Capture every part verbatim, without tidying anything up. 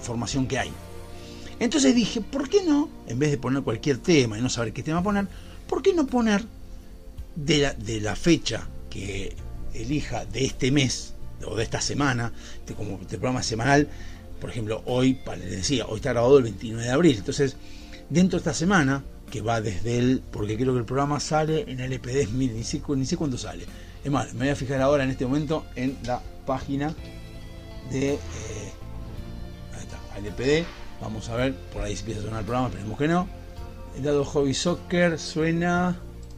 información que hay. Entonces dije, ¿por qué no? En vez de poner cualquier tema y no saber qué tema poner, ¿por qué no poner de la, de la fecha que elija de este mes o de esta semana, de como este programa semanal? Por ejemplo, hoy, les decía, hoy está grabado el veintinueve de abril. Entonces, dentro de esta semana, que va desde el, porque creo que el programa sale en L P D, miren, ni sé, ni sé cuándo sale. Es más, me voy a fijar ahora en este momento en la página de eh, ahí está, L P D. Vamos a ver, por ahí si empieza a sonar el programa, esperemos que no. El Dado Hobby Soccer suena,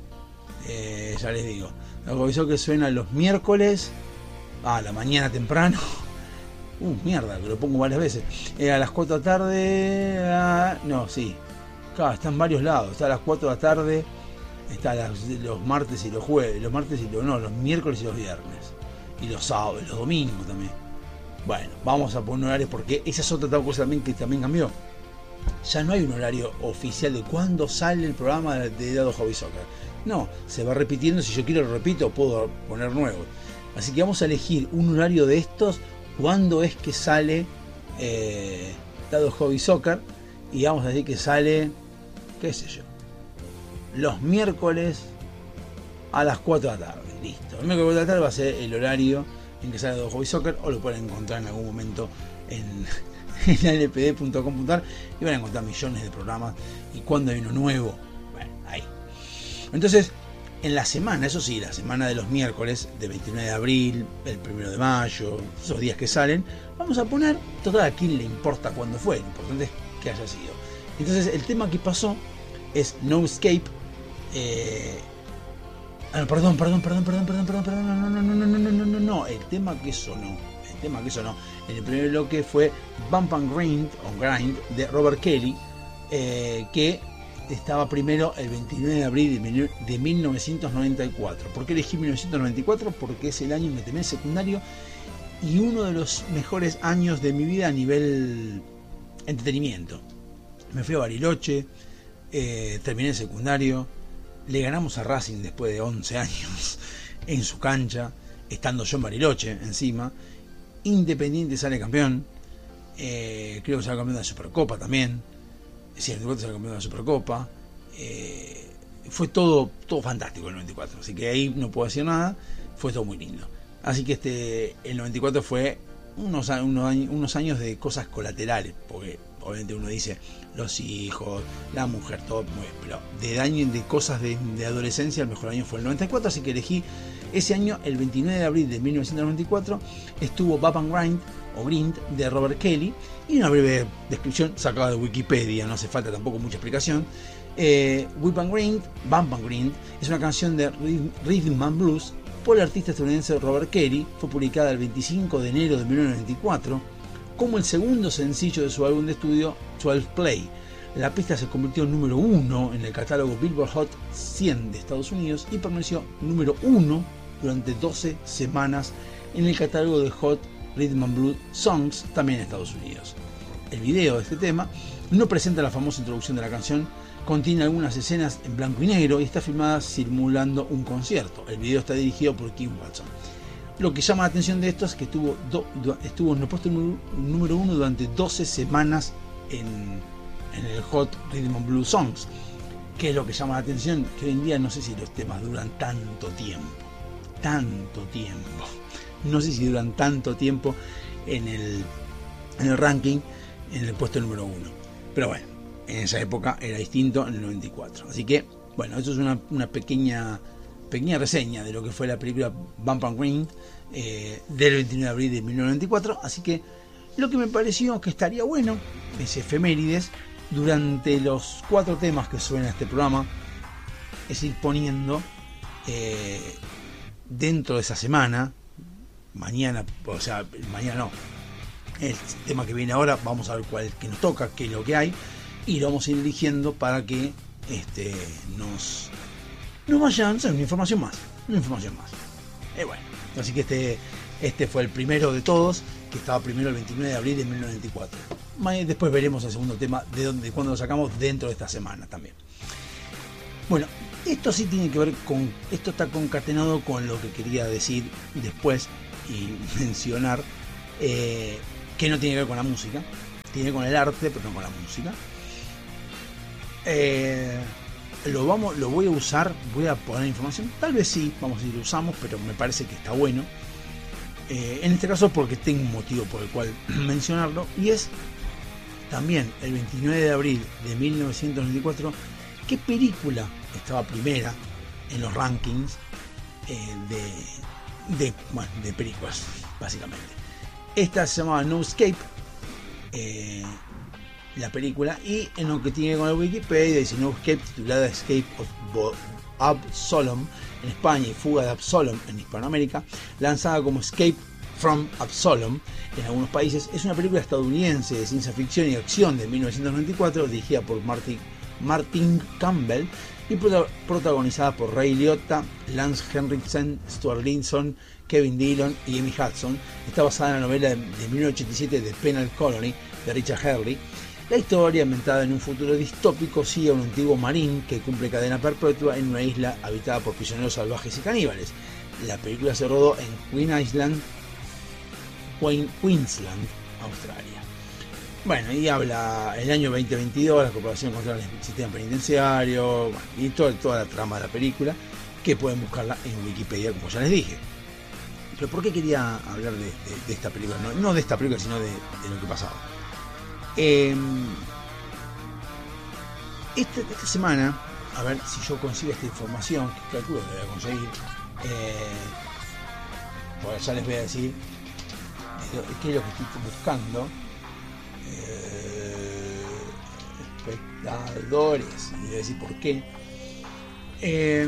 eh, ya les digo, el Dado Hobby Soccer suena los miércoles a la mañana temprano. Uh, mierda, que lo pongo varias veces. Eh, a las cuatro de la tarde. A... No, sí. Claro, está en varios lados. Está a las cuatro de la tarde. Está a las, los martes y los jueves. Los martes y los. No, los miércoles y los viernes. Y los sábados, los domingos también. Bueno, vamos a poner horarios porque esa es otra cosa también que también cambió. Ya no hay un horario oficial de cuándo sale el programa de, de Dado Hobby Soccer. No, se va repitiendo. Si yo quiero lo repito, puedo poner nuevo. Así que vamos a elegir un horario de estos. Cuándo es que sale eh, Dado Hobby Soccer. Y vamos a decir que sale, qué sé yo, los miércoles a las cuatro de la tarde. Listo. El miércoles a las cuatro de la tarde va a ser el horario en que sale Dado Hobby Soccer. O lo pueden encontrar en algún momento en, en l p d punto com punto a r. Y van a encontrar millones de programas. Y cuando hay uno nuevo, bueno, ahí. Entonces, en la semana, eso sí, la semana de los miércoles, de veintinueve de abril, el primero de mayo, esos días que salen, vamos a poner, total, a quién le importa cuándo fue, lo importante es que haya sido. Entonces, el tema que pasó es No Escape. Eh, ah, perdón, perdón, perdón, perdón, perdón, perdón, perdón, no, no, no, no, no, no, no, no, no, el tema que sonó, el tema que sonó en el primer bloque fue Bump and Grind, o Grind, de Robert Kelly, eh, que estaba primero el veintinueve de abril de mil novecientos noventa y cuatro. ¿Por qué elegí mil novecientos noventa y cuatro? Porque es el año en que terminé el secundario y uno de los mejores años de mi vida a nivel entretenimiento. Me fui a Bariloche, eh, terminé el secundario, le ganamos a Racing después de once años en su cancha, estando yo en Bariloche encima. Independiente sale campeón, eh, creo que sale campeón de la Supercopa también. Sí, el noventa y cuatro sale campeón de la Supercopa. Eh, fue todo, todo fantástico el noventa y cuatro, así que ahí no puedo decir nada. Fue todo muy lindo. Así que este el noventa y cuatro fue unos, unos, unos años de cosas colaterales, porque obviamente uno dice los hijos, la mujer, todo muy bien, pero de daño, de cosas de, de adolescencia, el mejor año fue el noventa y cuatro, así que elegí ese año. El veintinueve de abril de mil novecientos noventa y cuatro estuvo Bump and Grind o Grind de Robert Kelly, y una breve descripción sacada de Wikipedia, no hace falta tampoco mucha explicación. eh, Whip and Grind, Bump and Grind es una canción de Rhythm and Blues por el artista estadounidense Robert Kelly. Fue publicada el veinticinco de enero de mil novecientos noventa y cuatro como el segundo sencillo de su álbum de estudio doce Play. La pista se convirtió en número uno en el catálogo Billboard Hot cien de Estados Unidos y permaneció número uno durante doce semanas en el catálogo de Hot Rhythm and Blues Songs, también en Estados Unidos. El video de este tema no presenta la famosa introducción de la canción, contiene algunas escenas en blanco y negro y está filmada simulando un concierto. El video está dirigido por Kim Watson. Lo que llama la atención de esto es que estuvo, do, do, estuvo en el puesto número uno durante doce semanas en, en el Hot Rhythm and Blues Songs. ¿Qué es lo que llama la atención? Que hoy en día no sé si los temas duran tanto tiempo. Tanto tiempo. No sé si duran tanto tiempo en el, en el ranking, en el puesto número uno. Pero bueno, en esa época era distinto, en el noventa y cuatro. Así que, bueno, eso es una, una pequeña, pequeña reseña de lo que fue la película Bump and Grind eh, del veintinueve de abril de mil novecientos noventa y cuatro. Así que lo que me pareció que estaría bueno es efemérides durante los cuatro temas que suena este programa, es ir poniendo eh, dentro de esa semana, mañana, o sea, mañana no, el tema que viene ahora, vamos a ver cuál es que nos toca, qué es lo que hay, y lo vamos a ir eligiendo para que este, nos, nos vayan, ¿sabes? Una información más, una información más. Eh, bueno, así que este, este fue el primero de todos, que estaba primero el veintinueve de abril de mil novecientos noventa y cuatro. Después veremos el segundo tema de dónde, cuándo lo sacamos dentro de esta semana también. Bueno, esto sí tiene que ver con, esto está concatenado con lo que quería decir después y mencionar, eh, que no tiene que ver con la música, tiene con el arte, pero no con la música. Eh, lo, vamos, lo voy a usar, voy a poner información, tal vez sí, vamos a decir, lo usamos, pero me parece que está bueno. Eh, en este caso porque tengo un motivo por el cual mencionarlo, y es también el veintinueve de abril de mil novecientos noventa y cuatro, qué película estaba primera en los rankings eh, de, de, bueno, de películas, básicamente. Esta se llamaba No Escape, eh, la película, y en lo que tiene con la Wikipedia dice No Escape, titulada Escape of Absalom en España y Fuga de Absalom en Hispanoamérica, lanzada como Escape from Absalom en algunos países. Es una película estadounidense de ciencia ficción y acción de mil novecientos noventa y cuatro, dirigida por Martin, Martin Campbell y prota protagonizada por Ray Liotta, Lance Henriksen, Stuart Linson, Kevin Dillon y Amy Hudson. Está basada en la novela de, de mil novecientos ochenta y siete de Penal Colony de Richard Hurley. La historia, ambientada en un futuro distópico, sigue a un antiguo marín que cumple cadena perpetua en una isla habitada por prisioneros salvajes y caníbales. La película se rodó en Queen Island, Queensland, Australia. Bueno, y habla el año veinte veintidós, la corporación contra el sistema penitenciario, bueno, y todo, toda la trama de la película, que pueden buscarla en Wikipedia, como ya les dije. Pero ¿por qué quería hablar de, de, de esta película? No, no de esta película, sino de, de lo que pasaba. Eh, esta, esta semana, a ver si yo consigo esta información, que calculo que voy a conseguir, eh, pues ya les voy a decir qué es lo que estoy buscando. Eh, espectadores, y voy a decir por qué. Eh,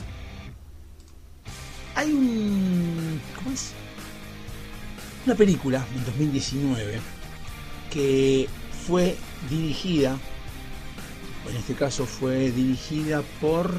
hay un, ¿cómo es? Una película en dos mil diecinueve que fue dirigida, en este caso fue dirigida por,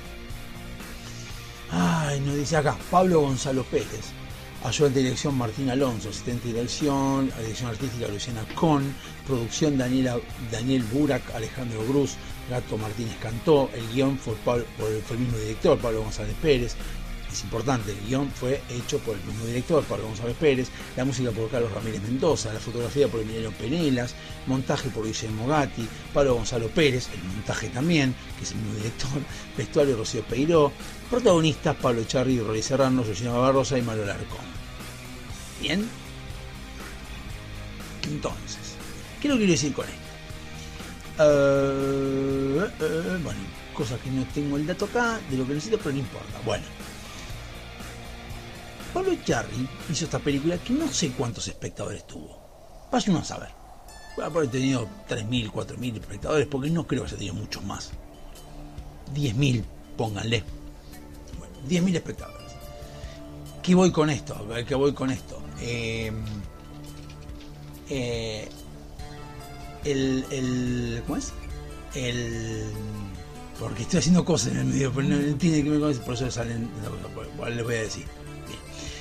ay, nos dice acá, Pablo Gonzalo Pérez. Ayudante de dirección Martín Alonso, asistente de dirección, dirección artística Luciana Con, producción Daniela, Daniel Burak, Alejandro Gruz, Gato Martínez Cantó, el guión fue, Pablo, fue el mismo director, Pablo González Pérez. Es importante, el guión fue hecho por el mismo director, Pablo González Pérez, la música por Carlos Ramírez Mendoza, la fotografía por Emiliano Penelas, montaje por Guillermo Gatti, Pablo Gonzalo Pérez, el montaje también, que es el mismo director, vestuario Rocío Peiró, protagonistas Pablo Charri, Rory Serrano, Josina Barrosa y Manuel Alarcón. Bien, entonces, ¿qué es lo que quiero decir con esto? Uh, uh, uh, bueno, cosas que no tengo el dato acá, de lo que necesito, pero no importa. Bueno, Pablo Charri hizo esta película que no sé cuántos espectadores tuvo. Vaya uno a saber. Puede haber tenido tres mil, cuatro mil espectadores, porque no creo que haya tenido muchos más. diez mil, pónganle. Bueno, diez mil espectadores. ¿Qué voy con esto? ¿Qué voy con esto? Eh, eh, el, el... ¿Cómo es? El... Porque estoy haciendo cosas en el medio, pero no tiene que ver con eso, por eso salen... No, les voy a decir. Bien.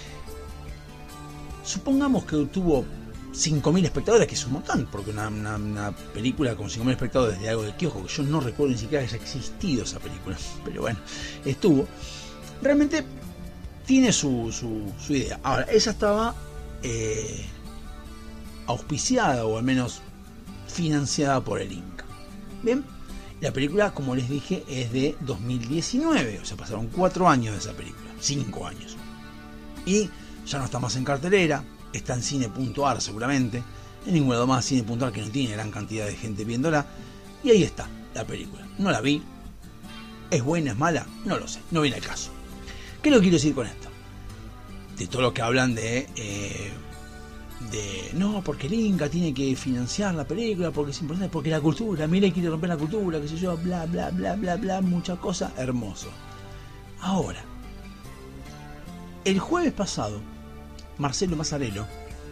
Supongamos que tuvo cinco mil espectadores, que es un montón, porque una, una, una película con cinco mil espectadores de algo de kiosco, que yo no recuerdo ni siquiera que haya existido esa película, pero bueno, estuvo. Realmente tiene su, su, su idea. Ahora, esa estaba eh, auspiciada, o al menos financiada por el Inca. Bien, la película, como les dije, es de dos mil diecinueve, o sea, pasaron cuatro años de esa película, cinco años. Y ya no está más en cartelera, está en cine punto ar seguramente, en ningún lado más cine punto ar, que no tiene gran cantidad de gente viéndola. Y ahí está la película. No la vi. ¿Es buena, es mala? No lo sé, no viene al caso. ¿Qué es lo que quiero decir con esto? De todo lo que hablan de... Eh, de no, porque el Inca tiene que financiar la película, porque es importante, porque la cultura, mira, quiere romper la cultura, qué sé yo, bla, bla, bla, bla, bla, mucha cosa, hermoso. Ahora, el jueves pasado, Marcelo Mazzarello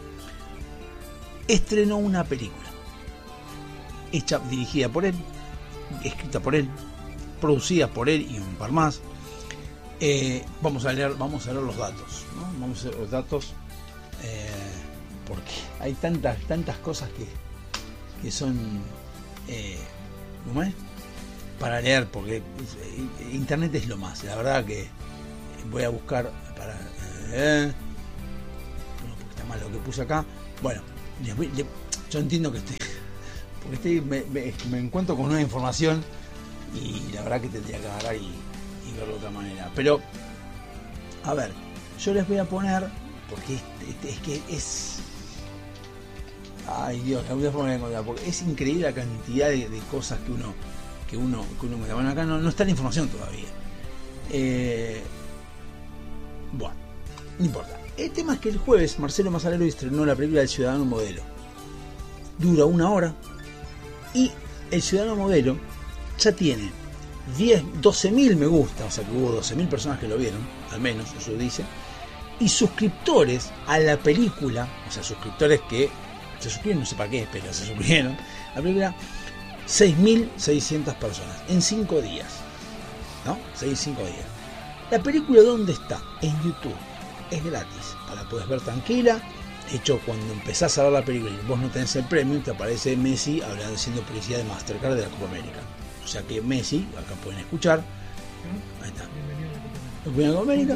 estrenó una película hecha, dirigida por él, escrita por él, producida por él y un par más. Eh, vamos a leer, vamos a leer los datos, ¿no? Vamos a leer los datos, eh, porque hay tantas, tantas cosas que, que son eh, ¿cómo es? Para leer, porque eh, internet es lo más. La verdad que voy a buscar para eh, no, porque está mal lo que puse acá. Bueno, les voy, les, yo entiendo que estoy, porque estoy, me, me, me encuentro con una información y la verdad que tendría que agarrar y, y verlo de otra manera. Pero, a ver, yo les voy a poner, porque es, es, es que es... Ay Dios, la voy a poner en contra, porque es increíble la cantidad de, de cosas que uno que uno que uno me da. Bueno, acá no, no está la información todavía. Eh, bueno, no importa. El tema es que el jueves Marcelo Mazzarello estrenó la película del Ciudadano Modelo. Dura una hora y el Ciudadano Modelo ya tiene diez, doce mil me gusta, o sea que hubo doce mil personas que lo vieron, al menos eso dice, y suscriptores a la película, o sea, suscriptores que se suscriben, no sé para qué, pero se suscribieron a la película, seis mil seiscientas personas en cinco días, ¿no? seis, cinco días. La película, ¿dónde está? En YouTube. Es gratis, la puedes ver tranquila. De hecho, cuando empezás a ver la película y vos no tenés el premium, te aparece Messi hablando, siendo publicidad de Mastercard de la Copa América. O sea que Messi, acá pueden escuchar. Ahí está. Bienvenido a Copa América.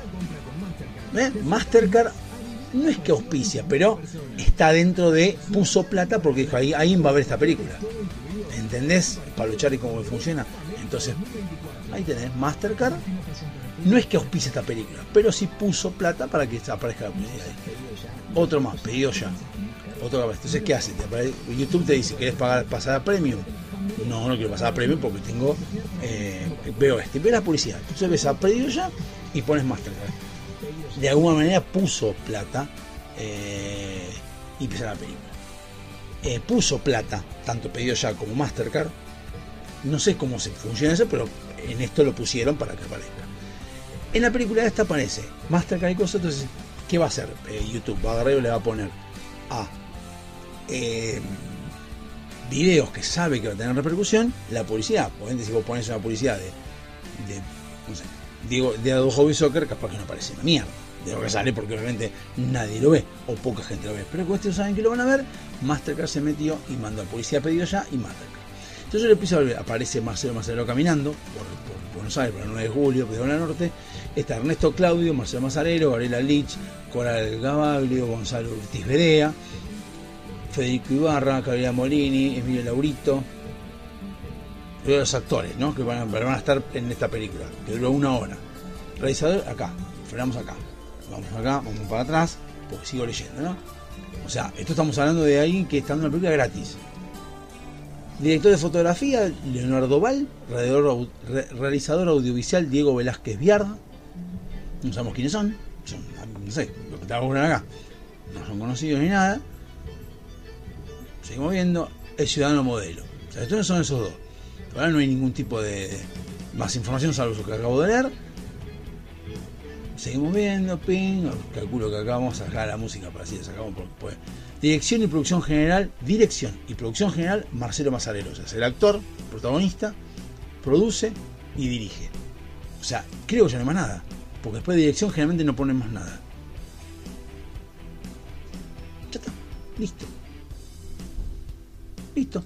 ¿Eh? Mastercard no es que auspicia, pero está dentro de puso plata porque dijo ahí, ahí va a ver esta película. ¿Entendés? Pablo Echarri cómo funciona. Entonces, ahí tenés Mastercard. No es que auspicia esta película, pero sí puso plata para que aparezca la publicidad. Otro más, pedido ya. Otro más. Entonces, ¿qué hace? Te aparece, YouTube te dice, ¿querés pagar pasada premium? No, no quiero pasada premium porque tengo eh, veo este, veo la publicidad. Entonces ves a pedido ya y pones Mastercard. De alguna manera puso plata eh, y empieza la película. Eh, puso plata, tanto pedido ya como Mastercard. No sé cómo se funciona eso, pero en esto lo pusieron para que aparezca. En la película esta aparece Mastercard y cosas. Entonces, ¿qué va a hacer? Eh, YouTube va a agarrar y le va a poner a eh, videos que sabe que va a tener repercusión la publicidad. Obviamente, si vos pones una publicidad de, de no sé, digo, de Adobe Hobby Soccer, capaz que no aparece una mierda de lo que sale, porque obviamente nadie lo ve o poca gente lo ve. Pero como ustedes saben que lo van a ver, Mastercard se metió y mandó a publicidad pedido ya y Mastercard. Entonces yo le empiezo a ver, aparece Marcelo Mazzarello caminando por, por Buenos Aires, por el nueve de julio, Pedro la Norte. Está Ernesto Claudio, Marcelo Mazzarello, Gabriela Lich, Coral Gabaglio, Gonzalo Ortiz Berea, Federico Ibarra, Carolina Molini, Emilio Laurito, los actores, ¿no? Que van a, van a estar en esta película, que duró una hora. Realizador, acá, frenamos acá, vamos acá, vamos para atrás, porque sigo leyendo, ¿no? O sea, esto estamos hablando de alguien que está en una película gratis. Director de fotografía, Leonardo Val. Realizador, re, realizador audiovisual, Diego Velázquez Viard. No sabemos quiénes son. Son, no sé, los que trabajan acá. No son conocidos ni nada. Seguimos viendo El Ciudadano Modelo. O sea, estos son esos dos. Ahora no hay ningún tipo de, de más información salvo lo que acabo de leer. Seguimos viendo, ping. Calculo que acá vamos a sacar la música para así la sacamos por después. Dirección y producción general, dirección y producción general, Marcelo Mazzarello. O sea, es el actor, protagonista, produce y dirige. O sea, creo que ya no hay más nada. Porque después de dirección generalmente no ponen más nada. Ya está, listo. Listo.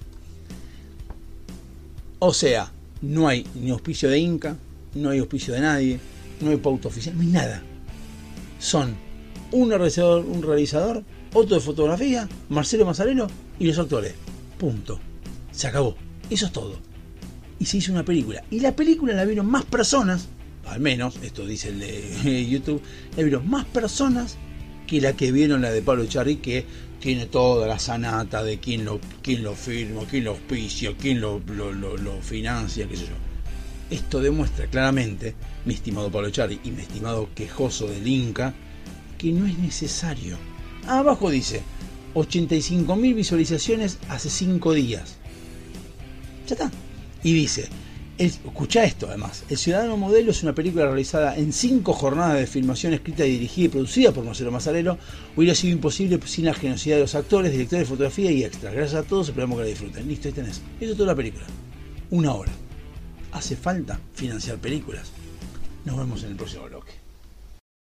O sea, no hay ni auspicio de Inca, no hay auspicio de nadie, no hay pauta oficial, no hay nada. Son un realizador, un realizador, otro de fotografía, Marcelo Mazzarello y los actores. Punto. Se acabó. Eso es todo. Y se hizo una película. Y la película la vieron más personas, al menos, esto dice el de YouTube, la vieron más personas que la que vieron la de Pablo Echarri, que tiene toda la sanata de quién lo, quién lo firma, quién lo auspicia, quién lo, lo, lo, lo financia, qué sé yo. Esto demuestra claramente, mi estimado Pablo Echarri y mi estimado quejoso del Inca, que no es necesario. Abajo dice ochenta y cinco mil visualizaciones hace cinco días. Ya está. Y dice, el, escucha esto además, El Ciudadano Modelo es una película realizada en cinco jornadas de filmación, escrita, dirigida y producida por Marcelo Mazzarello. Hubiera sido imposible sin la generosidad de los actores, directores de fotografía y extras. Gracias a todos, esperamos que la disfruten. Listo, ahí tenés. Eso es toda la película. Una hora. Hace falta financiar películas. Nos vemos en el próximo bloque.